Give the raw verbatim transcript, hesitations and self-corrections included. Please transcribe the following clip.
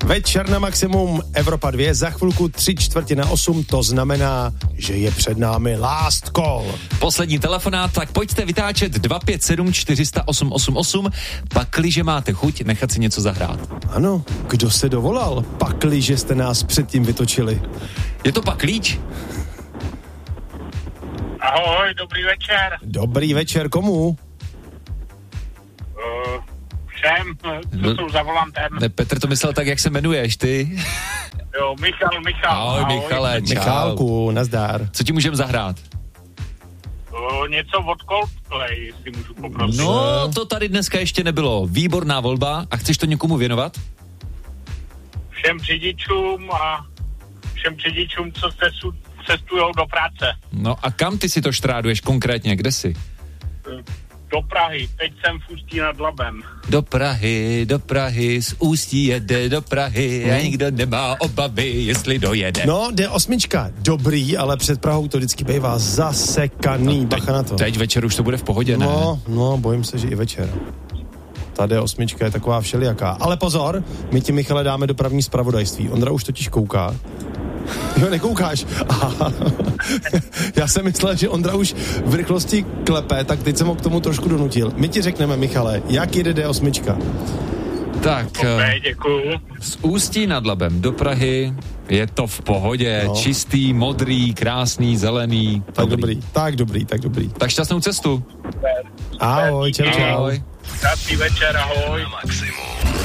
Večer na maximum, Evropa dva, za chvilku tři čtvrtě na osm, to znamená, že je před námi last call. Poslední telefonát, tak pojďte vytáčet dva pět sedm čtyři nula osm osm osm, pakliže máte chuť nechat si něco zahrát. Ano, kdo se dovolal, pakliže jste nás předtím vytočili. Je to Paklíč? Ahoj, dobrý večer. Dobrý večer, komu? Uh, všem, co jsou za volantem. Ne, Petr to myslel tak, jak se jmenuješ, ty? Jo, Michal, Michal. Ahoj, ahoj. Michale, čau. Michálku, nazdár. Co ti můžeme zahrát? Uh, něco od Coldplay, jestli můžu poprosit. No, to tady dneska ještě nebylo. Výborná volba. A chceš to někomu věnovat? Všem řidičům a všem řidičům, co cestu, cestujou do práce. No a kam ty si to štráduješ konkrétně? Kde jsi? Do Prahy. Teď jsem v Ústí nad Labem. Do Prahy, do Prahy, z Ústí jede do Prahy mm. a nikdo nemá obavy, jestli dojede. No, jde osmička. Dobrý, ale před Prahou to vždycky bývá zasekaný. No, bacha na to. Teď večer už to bude v pohodě, ne? No, no, bojím se, že i večer. Tady osmička je taková všelijaká. Ale pozor, my ti, Michale, dáme dopravní zpravodajství. Ondra už totiž kouká. Jo, nekoukáš. Aha. Já jsem myslel, že Ondra už v rychlosti klepe, tak teď jsem ho k tomu trošku donutil. My ti řekneme, Michale, jak jede D osm? Tak, okay, děkuju. Z Ústí nad Labem do Prahy je to v pohodě. No. Čistý, modrý, krásný, zelený. Tak dobrý. dobrý, tak dobrý, tak dobrý. Tak šťastnou cestu. Ahoj, čau, čau. Krásný večer, ahoj.